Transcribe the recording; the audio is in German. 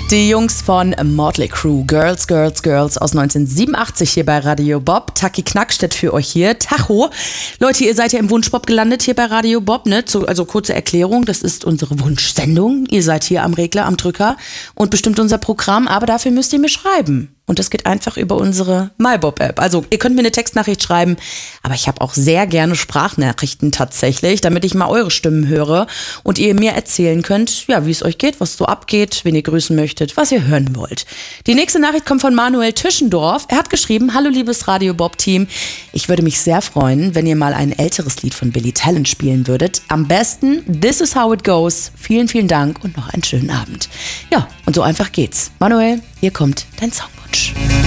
Die Jungs von Motley Crue, Girls, Girls, Girls aus 1987 hier bei Radio Bob. Taki Knackstedt für euch hier. Tacho. Leute, ihr seid ja im Wunschbob gelandet hier bei Radio Bob, ne? Also kurze Erklärung, das ist unsere Wunschsendung. Ihr seid hier am Regler, am Drücker und bestimmt unser Programm, aber dafür müsst ihr mir schreiben. Und das geht einfach über unsere MyBob-App. Also ihr könnt mir eine Textnachricht schreiben, aber ich habe auch sehr gerne Sprachnachrichten tatsächlich, damit ich mal eure Stimmen höre und ihr mir erzählen könnt, ja, wie es euch geht, was so abgeht, wen ihr grüßen möchtet, was ihr hören wollt. Die nächste Nachricht kommt von Manuel Tischendorf. Er hat geschrieben: Hallo liebes Radio Bob-Team, ich würde mich sehr freuen, wenn ihr mal ein älteres Lied von Billy Talent spielen würdet. Am besten This Is How It Goes. Vielen, vielen Dank und noch einen schönen Abend. Ja, und so einfach geht's. Manuel, hier kommt dein Songwunsch.